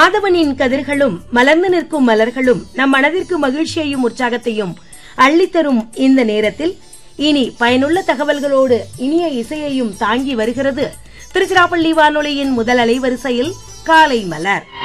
ஆதவனின் கதிர்களும் மலர்ந்து நிற்கும் மலர்களும் நம் மனதிற்கு மகிழ்ச்சியையும் உற்சாகத்தையும் அள்ளித்தரும் இந்த நேரத்தில் இனி பயனுள்ள தகவல்களோடு இனிய இசையையும் தாங்கி வருகிறது திருச்சிராப்பள்ளி வானொலியின் முதல் அலைவரிசையில் காலை மலர்.